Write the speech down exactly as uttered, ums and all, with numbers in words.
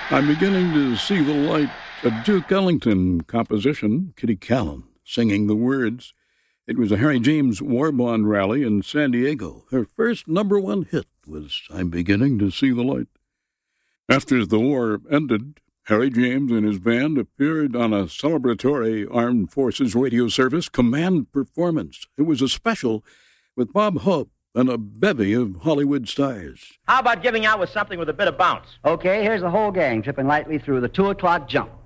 I'm beginning to see the light. A Duke Ellington composition, Kitty Callan singing the words. It was a Harry James War Bond rally in San Diego. Her first number one hit was I'm Beginning to See the Light. After the war ended, Harry James and his band appeared on a celebratory Armed Forces radio service, Command Performance. It was a special with Bob Hope and a bevy of Hollywood stars. How about giving out with something with a bit of bounce? Okay, here's the whole gang tripping lightly through the two o'clock jump.